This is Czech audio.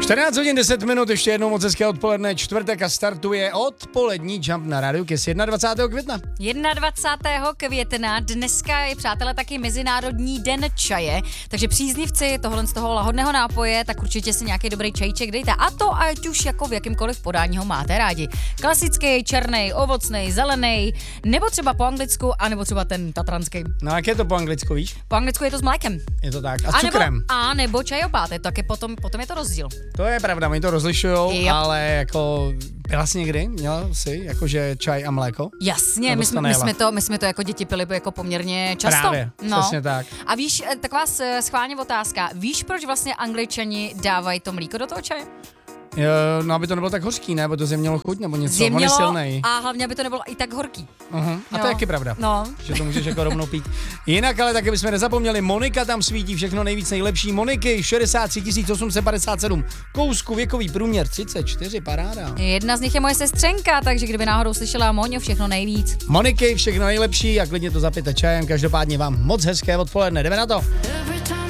14 hodin 10 minut, ještě jednou moc hezké odpoledne, čtvrtek a startuje odpolední Jump na rádiu Kiss 21. května. 21. května, dneska je, přátelé, taky Mezinárodní den čaje, takže příznivci tohle z toho lahodného nápoje, tak určitě si nějaký dobrý čajíček dejte. A to ať už jako v jakýmkoliv podání ho máte rádi. Klasický, černý, ovocný, zelený, nebo třeba po anglicku, anebo třeba ten tatranský. No jak je to po anglicku, víš? Po anglicku je to s mlékem. Je to tak. A s cukrem. A nebo čajopát, taky potom je to rozdíl. To je pravda, oni to rozlišujou, Yep. ale jako pila jsi někdy? Měla jsi jakože čaj a mléko? Jasně, my jsme to jako děti pili jako poměrně často. Právě, přesně tak. A víš, taková schválně otázka, víš, proč vlastně Angličani dávají to mlíko do toho čaje? No, aby to nebylo tak hořký, ne? Aby to zjemnilo chuť, nebo něco, on je Zjemnilo silnej. a hlavně, aby to nebylo i tak horký. A to je taky pravda, že to můžeš jako rovnou pít. Jinak ale taky bychom nezapomněli, Monika tam svítí, všechno nejvíc nejlepší. Moniky, 63 857 kousku, věkový průměr 34, paráda. Jedna z nich je moje sestřenka, takže kdyby náhodou slyšela Moňo, všechno nejvíc. Moniky, všechno nejlepší a klidně to zapijte čajem, každopádně vám moc hezké odpoledne, jdeme na to.